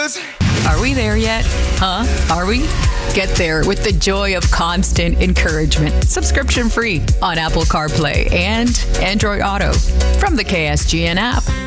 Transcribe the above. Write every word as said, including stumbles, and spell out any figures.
Are we there yet? Huh? Are we? Get there with the joy of constant encouragement. Subscription free on Apple CarPlay and Android Auto from the K S G N app.